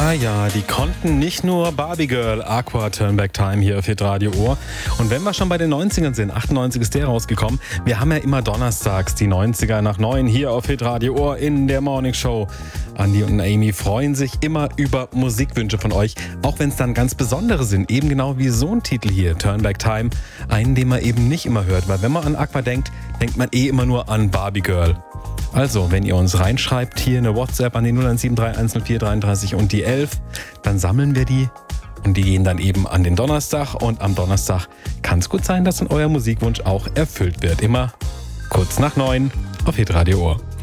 Ja, die konnten nicht nur Barbie Girl, Aqua, Turnback Time hier auf Hitradio Ohr. Und wenn wir schon bei den 90ern sind, 98 ist der rausgekommen, wir haben ja immer donnerstags die 90er nach 9 hier auf Hitradio Ohr in der Morning Show. Andi und Amy freuen sich immer über Musikwünsche von euch, auch wenn es dann ganz besondere sind, eben genau wie so ein Titel hier, Turnback Time, einen, den man eben nicht immer hört, weil wenn man an Aqua denkt, denkt man immer nur an Barbie Girl. Also, wenn ihr uns reinschreibt, hier eine WhatsApp an die 0173104333 und die 11, dann sammeln wir die und die gehen dann eben an den Donnerstag und am Donnerstag kann es gut sein, dass dann euer Musikwunsch auch erfüllt wird. Immer kurz nach 9 auf Hitradio Ohr.